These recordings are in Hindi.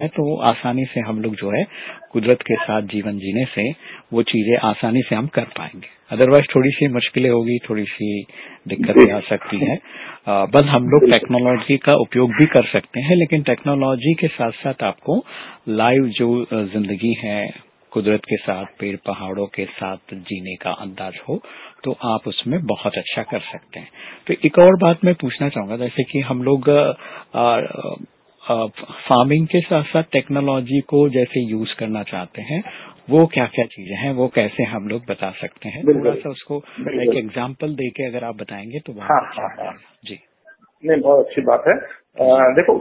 है तो आसानी से हम लोग जो है कुदरत के साथ जीवन जीने से वो चीजें आसानी से हम कर पाएंगे। अदरवाइज थोड़ी सी मुश्किलें होगी, थोड़ी सी दिक्कतें आ सकती हैं। बस हम लोग टेक्नोलॉजी का उपयोग भी कर सकते हैं, लेकिन टेक्नोलॉजी के साथ साथ आपको लाइव जो जिंदगी है कुदरत के साथ, पेड़ पहाड़ों के साथ जीने का अंदाज हो तो आप उसमें बहुत अच्छा कर सकते हैं। तो एक और बात मैं पूछना चाहूंगा, जैसे कि हम लोग फार्मिंग के साथ साथ टेक्नोलॉजी को जैसे यूज करना चाहते हैं, वो क्या क्या चीजें हैं, वो कैसे हम लोग बता सकते हैं? थोड़ा सा उसको एक एग्जाम्पल देके अगर आप बताएंगे तो बहुत अच्छा रहेगा। जी नहीं, बहुत अच्छी बात है। देखो,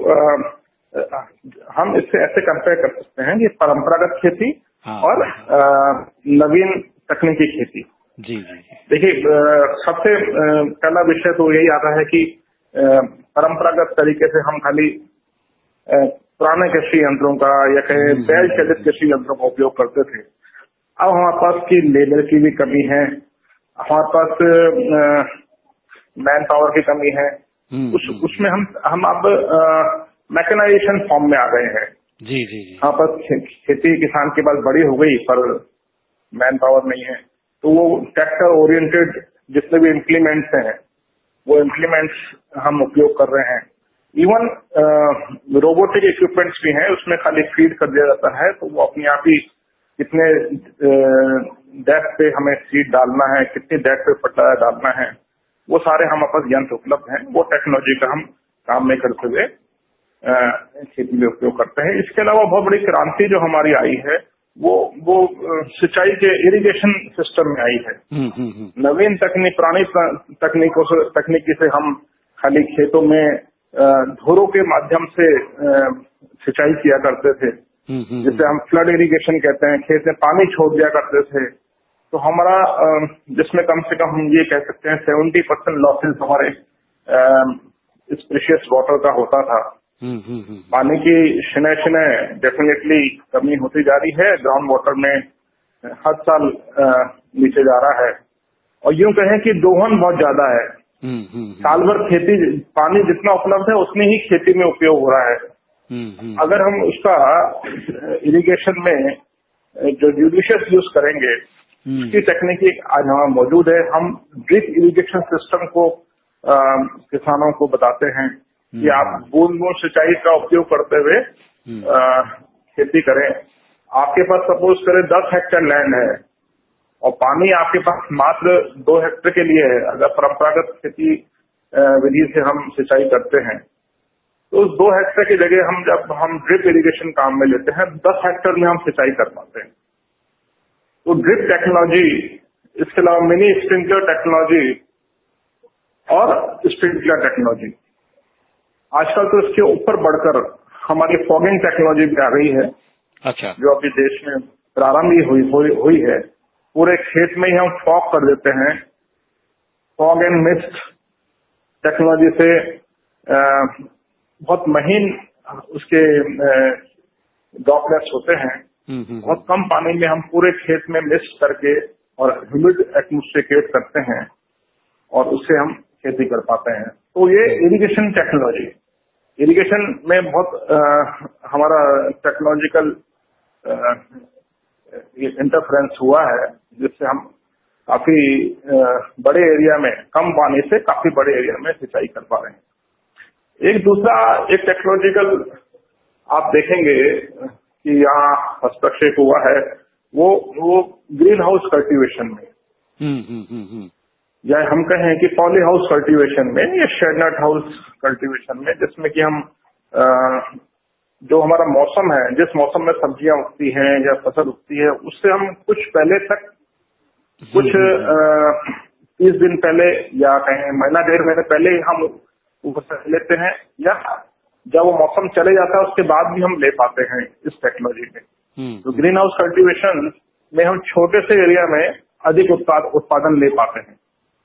हम इससे ऐसे कंपेयर कर सकते हैं कि परंपरागत खेती और नवीन तकनीकी खेती। जी जी जी। देखिए, सबसे पहला विषय तो यही आता है कि परंपरागत तरीके से हम खाली पुराने कृषि यंत्रों का या कहीं बैल चालित कृषि यंत्रों का उपयोग करते थे। अब हमारे पास की लेबर की भी कमी है, हमारे पास मैन पावर की कमी है। उसमें हम अब मैकेनाइजेशन फॉर्म में आ गए हैं। जी जी जी। हमारे पास खेती किसान के पास बड़ी हो गई पर मैन पावर नहीं है, तो वो ट्रैक्टर ओरिएंटेड जितने भी इम्प्लीमेंट्स हैं वो इम्प्लीमेंट्स हम उपयोग कर रहे हैं। इवन रोबोटिक इक्विपमेंट्स भी हैं, उसमें खाली फीड कर दिया जाता है तो वो अपने आप ही कितने डेप्थ पे हमें सीड डालना है, कितनी डेप्थ पे फर्टिलाइजर डालना है, वो सारे हमारे पास यंत्र उपलब्ध हैं। वो टेक्नोलॉजी का हम काम में करते हुए खेती में उपयोग करते हैं। इसके अलावा बहुत बड़ी क्रांति जो हमारी आई है वो सिंचाई के इरिगेशन सिस्टम में आई है। नवीन पुरानी तकनीकी से हम खाली खेतों में धोरों के माध्यम से सिंचाई किया करते थे, जिसे हम फ्लड इरिगेशन कहते हैं। खेत में पानी छोड़ दिया करते थे, तो हमारा जिसमें कम से कम हम ये कह सकते हैं 70% लॉसेस हमारे इस प्रेशियस वाटर का होता था। पानी की शनय डेफिनेटली कमी होती जा रही है, ग्राउंड वाटर में हर साल नीचे जा रहा है। और यूं कहें कि दोहन बहुत ज्यादा है। साल भर खेती पानी जितना उपलब्ध है उतनी ही खेती में उपयोग हो रहा है। अगर हम उसका इरिगेशन में जो जुडिशियस यूज करेंगे, उसकी तकनीकी आज हमारा मौजूद है। हम ड्रिप इरिगेशन सिस्टम को किसानों को बताते हैं कि आप बूंद बूंद सिंचाई का उपयोग करते हुए खेती करें। आपके पास सपोज करें 10 हेक्टेयर लैंड है और पानी आपके पास मात्र 2 हेक्टेयर के लिए है। अगर परंपरागत खेती विधि से हम सिंचाई करते हैं तो उस 2 हेक्टेयर की जगह जब हम ड्रिप इरिगेशन काम में लेते हैं 10 हेक्टेयर में हम सिंचाई कर पाते हैं। तो ड्रिप टेक्नोलॉजी, इसके अलावा मिनी स्प्रिंकलर टेक्नोलॉजी और स्प्रिंकलर टेक्नोलॉजी, आजकल तो इसके ऊपर बढ़कर हमारी फॉगिंग टेक्नोलॉजी भी आ गई है। अच्छा। जो अभी देश में प्रारंभ ही हुई है। पूरे खेत में ही हम फॉग कर देते हैं। फॉग एंड मिस्ट टेक्नोलॉजी से बहुत महीन उसके ड्रॉपलेट्स होते हैं। बहुत कम पानी में हम पूरे खेत में मिस्ट करके और ह्यूमिड एटमॉस्फेयर क्रिएट करते हैं और उससे हम खेती कर पाते हैं। तो ये इरिगेशन टेक्नोलॉजी, इरिगेशन में बहुत हमारा टेक्नोलॉजिकल इंटरफ्रेंस हुआ है, जिससे हम काफी बड़े एरिया में कम पानी से काफी बड़े एरिया में सिंचाई कर पा रहे हैं। एक टेक्नोलॉजिकल आप देखेंगे कि यहाँ हस्तक्षेप हुआ है वो ग्रीन हाउस कल्टीवेशन में, या हम कहें कि पॉली हाउस कल्टीवेशन में या शेड नट हाउस कल्टीवेशन में, जिसमें कि हम जो हमारा मौसम है, जिस मौसम में सब्जियां उगती हैं या फसल उगती है, उससे हम कुछ पहले तक कुछ 30 दिन पहले या कहें महीना 1.5 महीने पहले ही हम फसल लेते हैं, या जब वो मौसम चले जाता है उसके बाद भी हम ले पाते हैं इस टेक्नोलॉजी में। तो ग्रीन हाउस कल्टीवेशन में हम छोटे से एरिया में अधिक उत्पादन ले पाते हैं।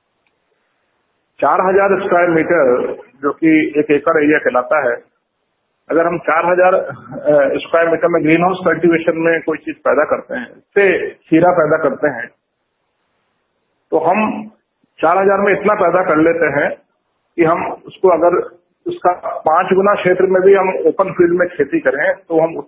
4000 स्क्वायर मीटर जो कि 1 एकड़ एरिया कहलाता है, अगर हम 4000 स्क्वायर मीटर में ग्रीन हाउस कल्टीवेशन में कोई चीज पैदा करते हैं, इससे खीरा पैदा करते हैं, तो हम 4000 में इतना पैदा कर लेते हैं कि हम उसको अगर उसका 5 गुना क्षेत्र में भी हम ओपन फील्ड में खेती करें तो हम